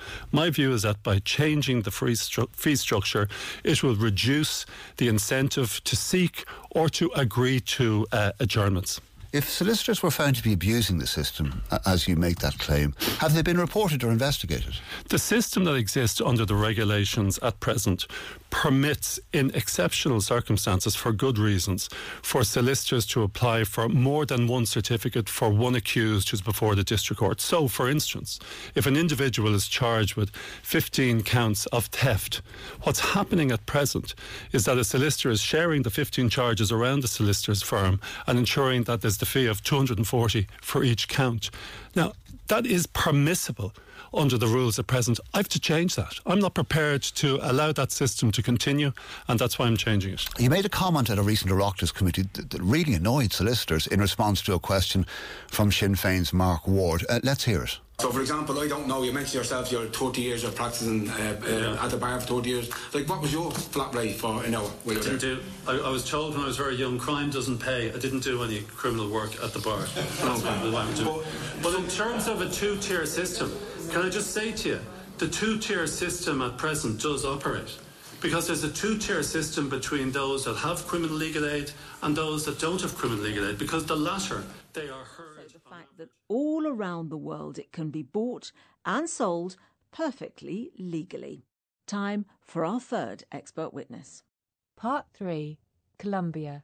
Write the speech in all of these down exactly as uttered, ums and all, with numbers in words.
My view is that by changing the fee, stru- fee structure, it will reduce the incentive to seek or to agree to uh, adjournments. If solicitors were found to be abusing the system, as you make that claim, have they been reported or investigated? The system that exists under the regulations at present permits, in exceptional circumstances, for good reasons, for solicitors to apply for more than one certificate for one accused who's before the district court. So, for instance, if an individual is charged with fifteen counts of theft, what's happening at present is that a solicitor is sharing the fifteen charges around the solicitor's firm and ensuring that there's the fee of two hundred forty for each count. Now, that is permissible under the rules at present. I have to change that. I'm not prepared to allow that system to continue, and that's why I'm changing it. You made a comment at a recent Oireachtas committee that, that really annoyed solicitors in response to a question from Sinn Féin's Mark Ward. Uh, let's hear it. So, for example, I don't know, you mentioned yourself you're thirty years of practising uh, uh, yeah. at the bar for thirty years. Like, what was your flat rate for an hour? I, didn't do, I, I was told when I was very young, crime doesn't pay. I didn't do any criminal work at the bar. That's okay. what I'm doing. But, but in terms of a two-tier system, can I just say to you, the two-tier system at present does operate. Because there's a two-tier system between those that have criminal legal aid and those that don't have criminal legal aid, because the latter, they are heard. So the fact that all around the world it can be bought and sold perfectly legally. Time for our third expert witness. Part three, Colombia.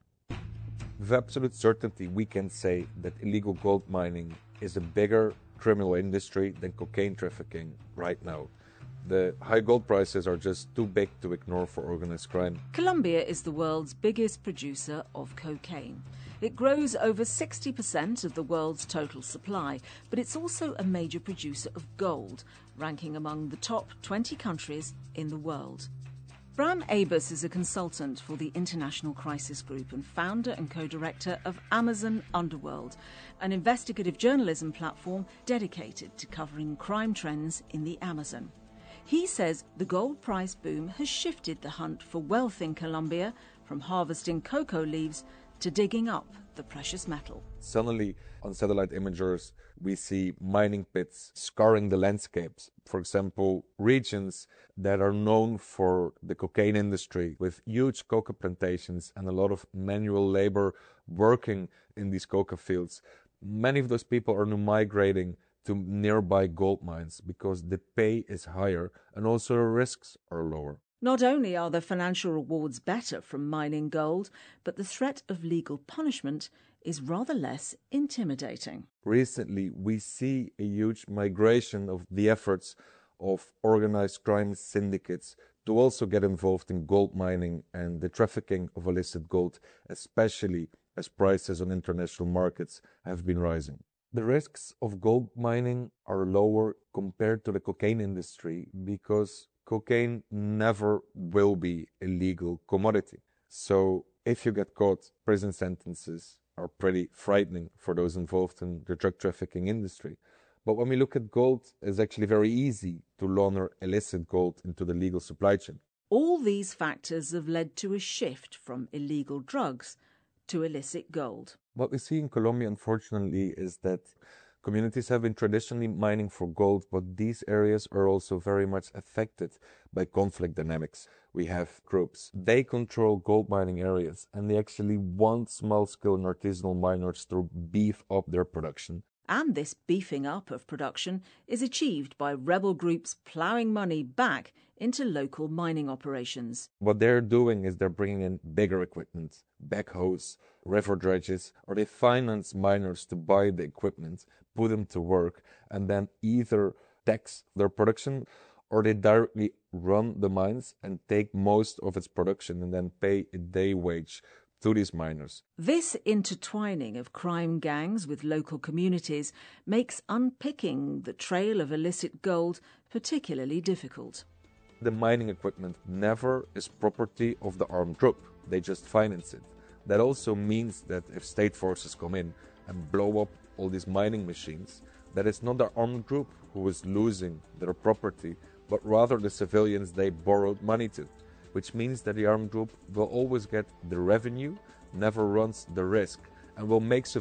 With absolute certainty, we can say that illegal gold mining is a bigger criminal industry than cocaine trafficking right now. The high gold prices are just too big to ignore for organized crime. Colombia is the world's biggest producer of cocaine. It grows over sixty percent of the world's total supply, but it's also a major producer of gold, ranking among the top twenty countries in the world. Bram Abus is a consultant for the International Crisis Group and founder and co-director of Amazon Underworld, an investigative journalism platform dedicated to covering crime trends in the Amazon. He says the gold price boom has shifted the hunt for wealth in Colombia from harvesting cocoa leaves to digging up the precious metal. Suddenly, on satellite imagers, we see mining pits scarring the landscapes. For example, regions that are known for the cocaine industry with huge coca plantations and a lot of manual labor working in these coca fields. Many of those people are now migrating to nearby gold mines because the pay is higher and also the risks are lower. Not only are the financial rewards better from mining gold, but the threat of legal punishment is rather less intimidating. Recently, we see a huge migration of the efforts of organized crime syndicates to also get involved in gold mining and the trafficking of illicit gold, especially as prices on international markets have been rising. The risks of gold mining are lower compared to the cocaine industry because cocaine never will be a legal commodity. So if you get caught, prison sentences are pretty frightening for those involved in the drug trafficking industry. But when we look at gold, it's actually very easy to launder illicit gold into the legal supply chain. All these factors have led to a shift from illegal drugs to illicit gold. What we see in Colombia, unfortunately, is that communities have been traditionally mining for gold, but these areas are also very much affected by conflict dynamics. We have groups. They control gold mining areas, and they actually want small-scale and artisanal miners to beef up their production. And this beefing up of production is achieved by rebel groups ploughing money back into local mining operations. What they're doing is they're bringing in bigger equipment, backhoes, river dredges, or they finance miners to buy the equipment, put them to work, and then either tax their production or they directly run the mines and take most of its production and then pay a day wage to these miners. This intertwining of crime gangs with local communities makes unpicking the trail of illicit gold particularly difficult. The mining equipment never is property of the armed group. They just finance it. That also means that if state forces come in and blow up all these mining machines, that it's not the armed group who is losing their property, but rather the civilians they borrowed money to, which means that the armed group will always get the revenue, never runs the risk, and will make